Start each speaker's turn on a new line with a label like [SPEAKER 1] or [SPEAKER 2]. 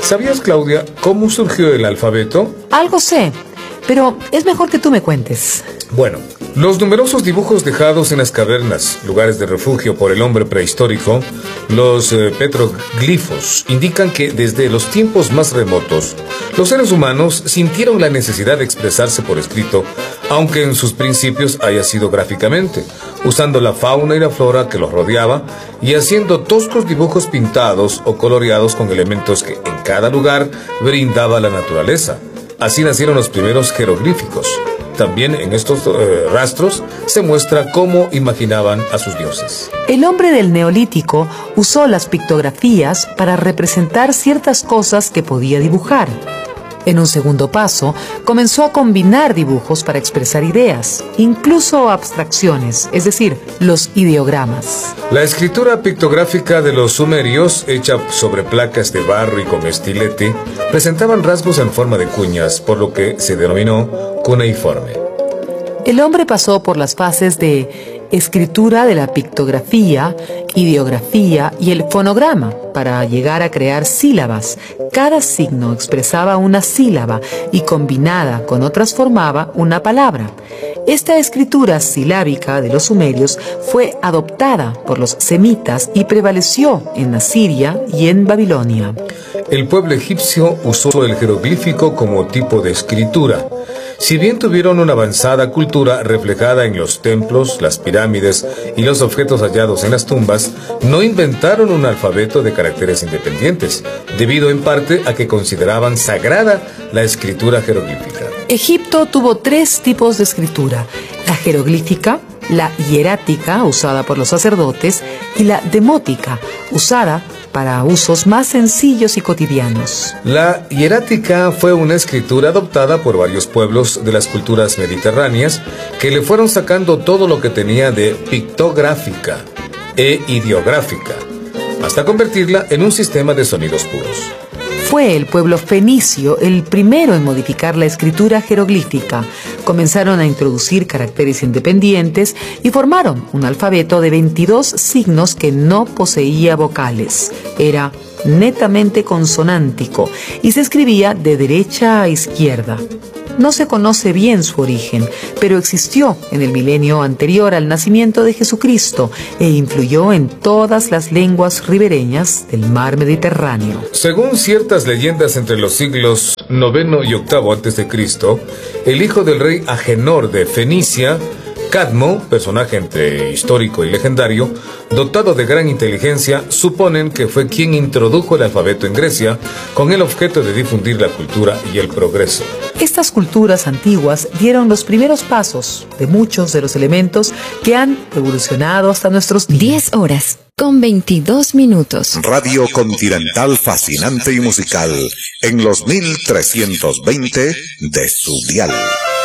[SPEAKER 1] ¿Sabías, Claudia, cómo surgió el alfabeto?
[SPEAKER 2] Algo sé, pero es mejor que tú me cuentes.
[SPEAKER 1] Bueno, los numerosos dibujos dejados en las cavernas, lugares de refugio por el hombre prehistórico, los petroglifos, indican que desde los tiempos más remotos, los seres humanos sintieron la necesidad de expresarse por escrito, aunque en sus principios haya sido gráficamente, usando la fauna y la flora que los rodeaba y haciendo toscos dibujos pintados o coloreados con elementos que en cada lugar brindaba la naturaleza. Así nacieron los primeros jeroglíficos. También en estos rastros se muestra cómo imaginaban a sus dioses.
[SPEAKER 2] El hombre del Neolítico usó las pictografías para representar ciertas cosas que podía dibujar. En un segundo paso, comenzó a combinar dibujos para expresar ideas, incluso abstracciones, es decir, los ideogramas.
[SPEAKER 1] La escritura pictográfica de los sumerios, hecha sobre placas de barro y con estilete, presentaban rasgos en forma de cuñas, por lo que se denominó cuneiforme.
[SPEAKER 2] El hombre pasó por las fases de escritura de la pictografía, ideografía y el fonograma para llegar a crear sílabas. Cada signo expresaba una sílaba y combinada con otras formaba una palabra. Esta escritura silábica de los sumerios fue adoptada por los semitas y prevaleció en Asiria y en Babilonia.
[SPEAKER 1] El pueblo egipcio usó el jeroglífico como tipo de escritura. Si bien tuvieron una avanzada cultura reflejada en los templos, las pirámides y los objetos hallados en las tumbas, no inventaron un alfabeto de caracteres independientes, debido en parte a que consideraban sagrada la escritura jeroglífica.
[SPEAKER 2] Egipto tuvo 3 tipos de escritura: la jeroglífica, la hierática, usada por los sacerdotes, y la demótica, usada para usos más sencillos y cotidianos.
[SPEAKER 1] La hierática fue una escritura adoptada por varios pueblos de las culturas mediterráneas que le fueron sacando todo lo que tenía de pictográfica e ideográfica, hasta convertirla en un sistema de sonidos puros.
[SPEAKER 2] Fue el pueblo fenicio el primero en modificar la escritura jeroglífica. Comenzaron a introducir caracteres independientes y formaron un alfabeto de 22 signos que no poseía vocales. Era netamente consonántico y se escribía de derecha a izquierda. No se conoce bien su origen, pero existió en el milenio anterior al nacimiento de Jesucristo e influyó en todas las lenguas ribereñas del mar Mediterráneo.
[SPEAKER 1] Según ciertas leyendas, entre los siglos IX y VIII a.C., el hijo del rey Agenor de Fenicia, Cadmo, personaje entre histórico y legendario, dotado de gran inteligencia, suponen que fue quien introdujo el alfabeto en Grecia con el objeto de difundir la cultura y el progreso.
[SPEAKER 2] Estas culturas antiguas dieron los primeros pasos de muchos de los elementos que han evolucionado hasta nuestros días.
[SPEAKER 3] 10:22.
[SPEAKER 4] Radio Continental fascinante y musical en los 1320 de su dial.